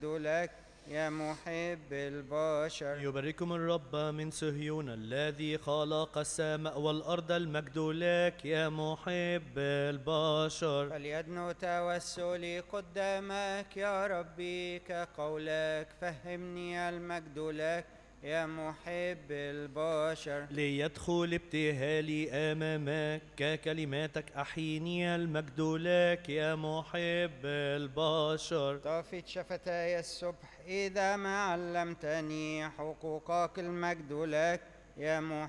لك يا محب البشر. يبارككم الرب من صهيون الذي خلق السماء والأرض، المجد لك يا محب البشر. فليدنو توسلي قدامك يا ربي كقولك، فهمني المجد لك يا محب البشر. ليدخل ابتهالي أمامك ككلماتك، أحيني المجد لك يا محب البشر. طافت شفتاي الصبح إذا ما علمتني حقوقك، المجد لك يا محب